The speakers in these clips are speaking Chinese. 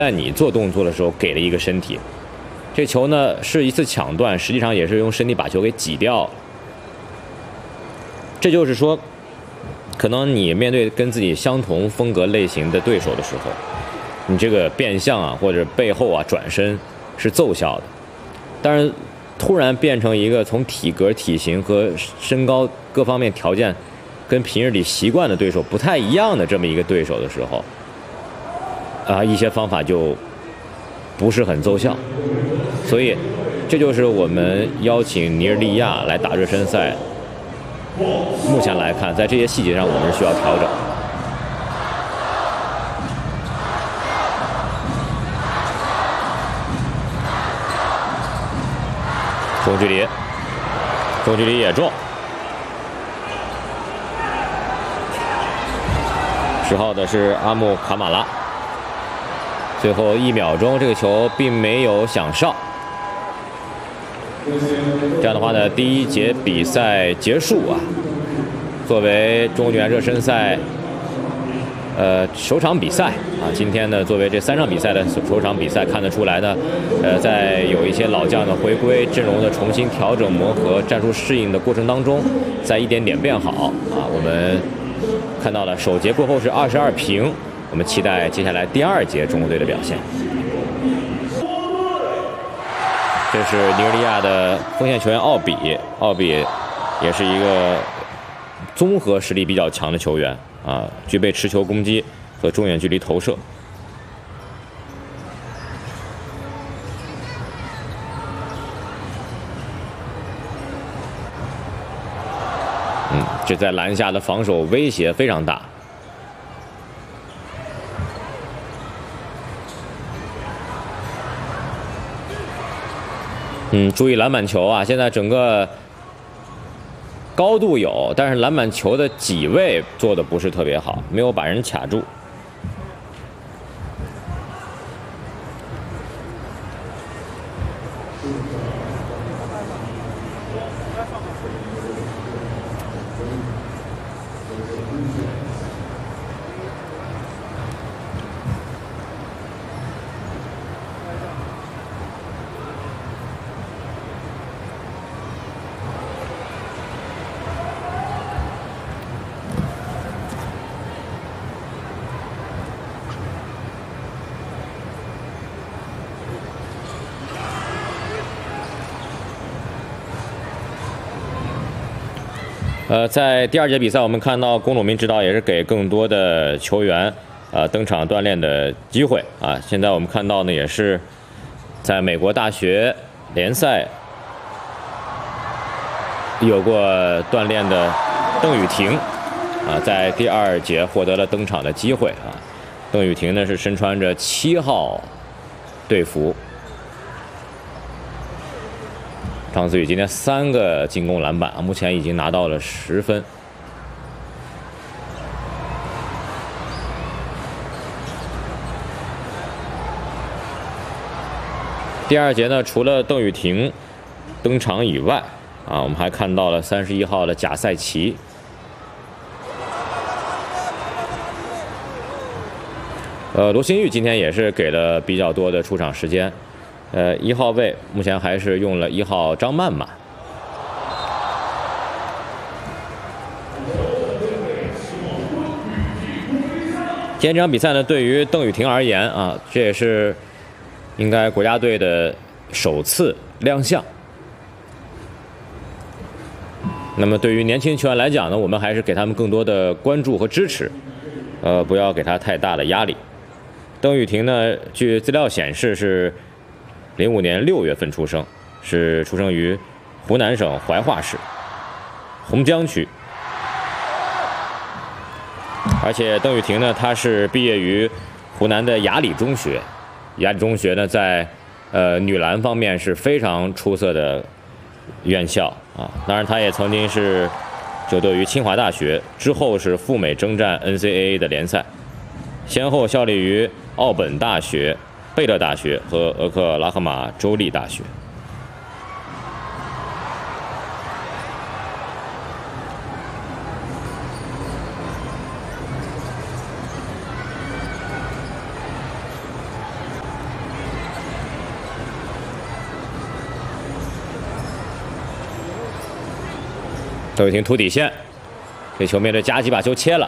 在你做动作的时候给了一个身体，这球呢是一次抢断，实际上也是用身体把球给挤掉了。这就是说，可能你面对跟自己相同风格类型的对手的时候，你这个变向啊或者背后啊转身是奏效的，但是突然变成一个从体格、体型和身高各方面条件跟平日里习惯的对手不太一样的这么一个对手的时候，一些方法就不是很奏效，所以这就是我们邀请尼日利亚来打热身赛。目前来看，在这些细节上我们是需要调整。中距离也中。10号的是阿木卡马拉。最后1秒钟，这个球并没有响哨。这样的话呢，第1节比赛结束啊。作为中国女篮热身赛，首场比赛啊，今天呢，作为这3场比赛的首场比赛，看得出来呢，在有一些老将的回归、阵容的重新调整、磨合、战术适应的过程当中，在一点点变好啊。我们看到了首节过后是22平，我们期待接下来第2节中国队的表现。这是尼日利亚的锋线球员奥比也是一个综合实力比较强的球员啊，具备持球攻击和中远距离投射。这在篮下的防守威胁非常大。注意篮板球啊！现在整个高度有，但是篮板球的几位做的不是特别好，没有把人卡住。在第2节比赛，我们看到龚鲁明指导也是给更多的球员登场锻炼的机会啊。现在我们看到呢，也是在美国大学联赛有过锻炼的邓雨婷啊，在第2节获得了登场的机会啊。邓雨婷呢是身穿着7号队服。张思雨今天3个进攻篮板，目前已经拿到了10分。第2节呢，除了邓雨婷登场以外，我们还看到了31号的贾赛奇。罗新玉今天也是给了比较多的出场时间。1号位目前还是用了1号张曼曼。今天这场比赛呢，对于邓雨婷而言啊，这也是应该国家队的首次亮相。那么对于年轻球员来讲呢，我们还是给他们更多的关注和支持，不要给他太大的压力。邓雨婷呢，据资料显示是05年6月份出生，是出生于湖南省怀化市洪江区。而且邓雨婷呢，她是毕业于湖南的雅礼中学。雅礼中学呢，在女篮方面是非常出色的院校啊。当然，她也曾经是就读于清华大学，之后是赴美征战 NCAA 的联赛，先后效力于奥本大学、贝勒大学和俄克拉荷马州立大学。 邓雨婷突底线，这球面对夹击把球切了。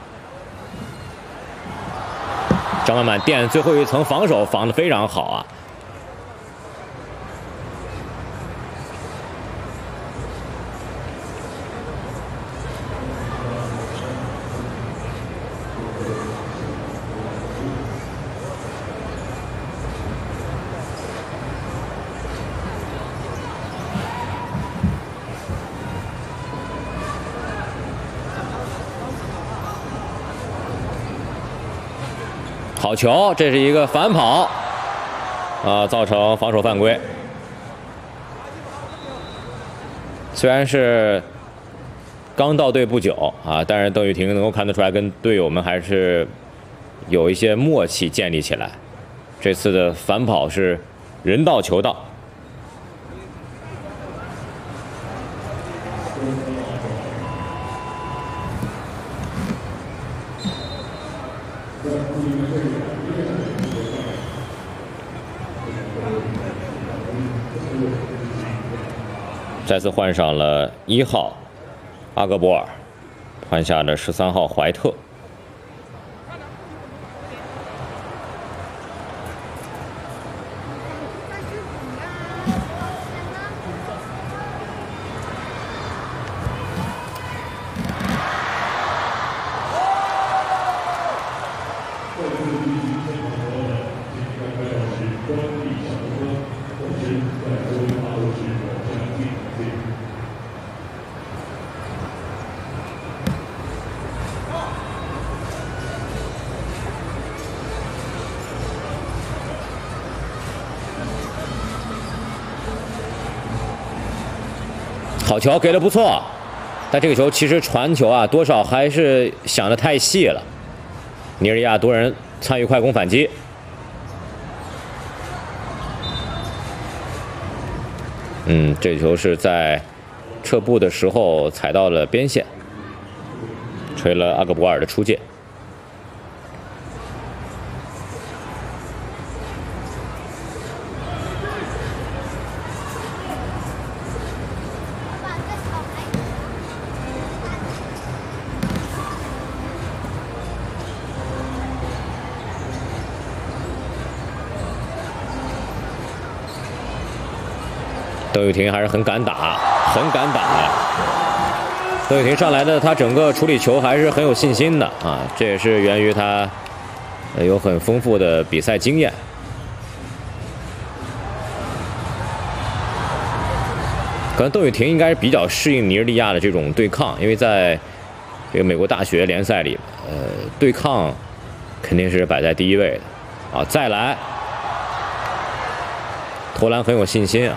张曼曼垫最后一层防守，防得非常好啊！好球，这是一个反跑，造成防守犯规。虽然是刚到队不久啊，但是邓雨婷能够看得出来，跟队友们还是有一些默契建立起来。这次的反跑是人到球到。再次换上了1号阿格博尔，换下了13号怀特。好球给的不错，但这个球其实传球啊，多少还是想的太细了。尼日利亚多人参与快攻反击，这球是在撤步的时候踩到了边线，吹了阿格博尔的出界。邓雨婷还是很敢打，很敢打呀！邓雨婷上来的，她整个处理球还是很有信心的啊，这也是源于她有很丰富的比赛经验。可能邓雨婷应该是比较适应尼日利亚的这种对抗，因为在这个美国大学联赛里，对抗肯定是摆在第一位的啊。再来，投篮很有信心啊。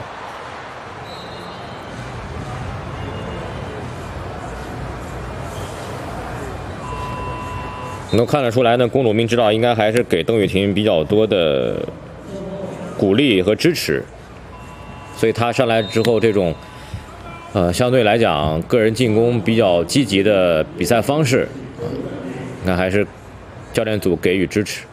能看得出来呢，龚鲁明指导应该还是给邓雨婷比较多的鼓励和支持，所以他上来之后这种，相对来讲个人进攻比较积极的比赛方式，那还是教练组给予支持。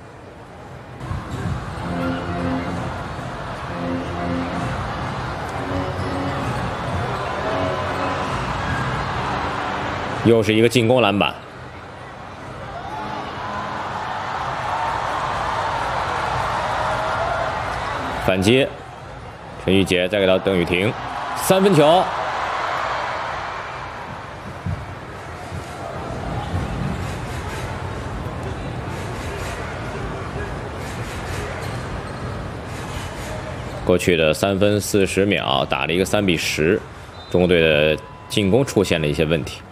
又是一个进攻篮板。反击，陈玉洁再给到邓雨婷，3分球。过去的3分40秒打了一个3比10，中国队的进攻出现了一些问题。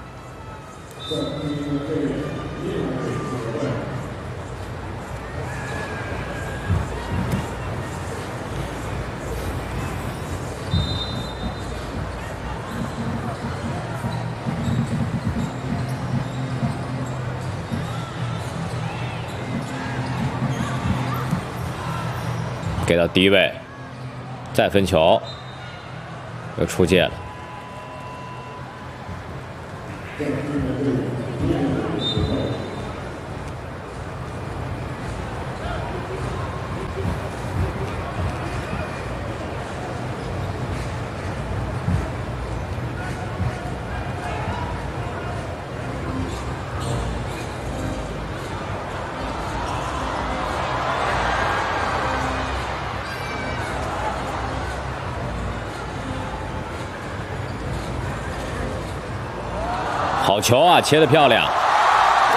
给到低位，再分球，又出界了。 好球啊，切得漂亮。